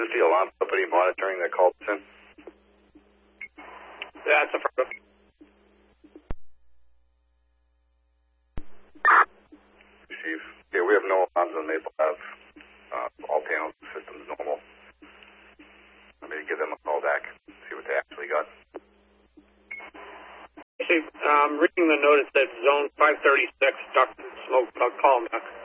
this the alarm company monitoring that called us in? Yeah, it's affirmative. Chief. Yeah, we have no alarms on Maple Ave. All panels and systems normal. I'm going to give them a call back, see what they actually got. Chief, reading the notice that zone 536 duct smoke call back.